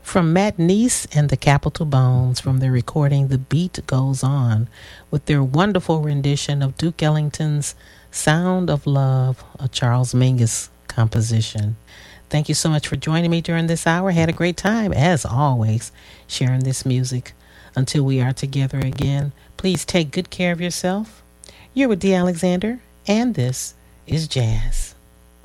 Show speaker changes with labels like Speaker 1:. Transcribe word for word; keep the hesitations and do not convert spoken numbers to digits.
Speaker 1: From Matt Neese and the Capital Bones from their recording The Beat Goes On with their wonderful rendition of Duke Ellington's Sound of Love, a Charles Mingus composition. Thank you so much for joining me during this hour. I had a great time, as always, sharing this music. Until we are together again, please take good care of yourself. You're with Dee Alexander, and this is Jazz.